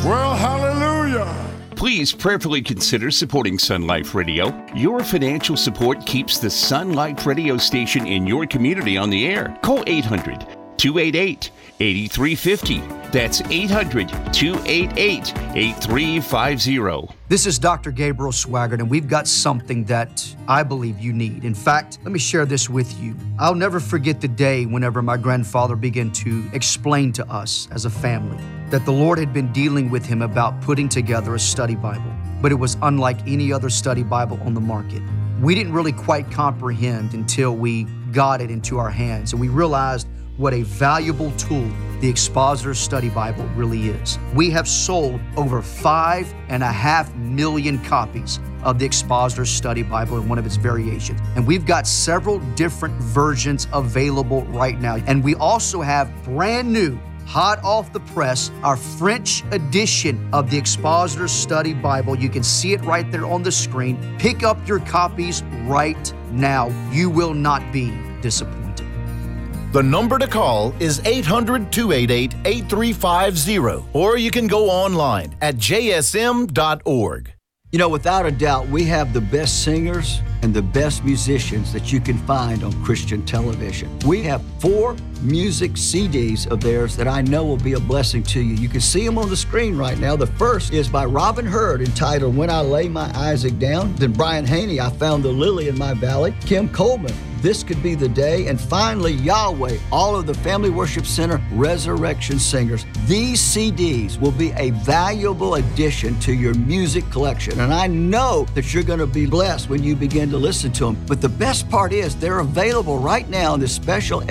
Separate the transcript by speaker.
Speaker 1: Well, hallelujah.
Speaker 2: Please prayerfully consider supporting Sun Life Radio. Your financial support keeps the Sun Life Radio station in your community on the air. Call 800-288-8350. That's 800-288-8350.
Speaker 3: This is Dr. Gabriel Swaggart, and we've got something that I believe you need. In fact, let me share this with you. I'll never forget the day whenever my grandfather began to explain to us as a family that the Lord had been dealing with him about putting together a study Bible, but it was unlike any other study Bible on the market. We didn't really quite comprehend until we got it into our hands, and we realized what a valuable tool the Expositor Study Bible really is. We have sold over 5.5 million copies of the Expositor Study Bible in one of its variations. And we've got several different versions available right now. And we also have brand new, hot off the press, our French edition of the Expositor Study Bible. You can see it right there on the screen. Pick up your copies right now. You will not be disappointed.
Speaker 4: The number to call is 800-288-8350, or you can go online at jsm.org.
Speaker 5: You know, without a doubt, we have the best singers and the best musicians that you can find on Christian television. We have 4 music CDs of theirs that I know will be a blessing to you. You can see them on the screen right now. The first is by Robin Hurd, entitled When I Lay My Isaac Down. Then Brian Haney, I Found the Lily in My Valley. Kim Coleman, This Could Be the Day. And finally, Yahweh, all of the Family Worship Center Resurrection Singers. These CDs will be a valuable addition to your music collection. And I know that you're going to be blessed when you begin to listen to them. But the best part is they're available right now in this special